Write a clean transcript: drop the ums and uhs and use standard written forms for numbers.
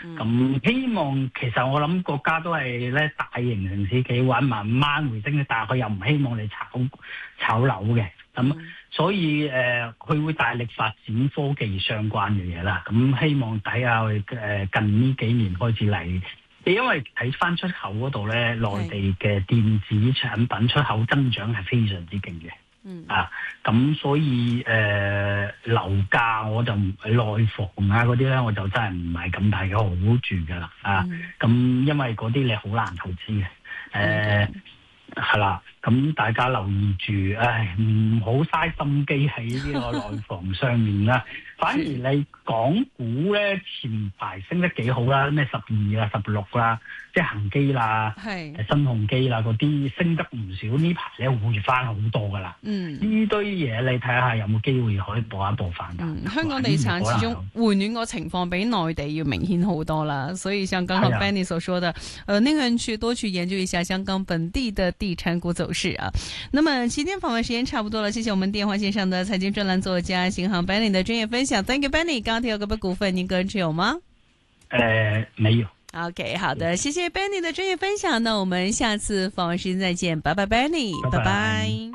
咁希望其實我諗國家都係咧大型城市企穩慢慢回升嘅，但係佢又唔希望你炒樓嘅。咁所以佢會大力發展科技相關嘅嘢啦。咁希望睇下佢近呢幾年開始嚟，因為睇翻出口嗰度咧，內地嘅電子產品出口增長係非常之勁嘅。咁所以樓價我就內房啊嗰啲咧，我就真係唔係咁大嘅好住噶啦。咁因為嗰啲你好難投資嘅。係啦，咁大家留意住，唔好嘥心機喺呢個內房上面啦。反而你港股咧前排升得幾好啦，咩12啊、16啦，即係恒基啦、新鴻基啦嗰啲升得唔少，呢排咧回翻好多噶啦。呢堆嘢你睇下有冇機會可以搏一搏反彈。 香港地產始終回暖個情況比內地要明顯好多啦，所以像剛剛 Benny 所說的，那個人多去研究一下香港本地的地產股走勢啊。那麼今天訪問時間差不多了，謝謝我們電話線上的財經專欄作家邢航 Benny 的專業分享。Thank you Benny。剛剛提到嗰筆股份，您個人持有嗎？ 沒有。 OK， 好的，謝謝 Benny 的專業分享。那我們下次訪問時間再見，拜拜 Benny，拜拜。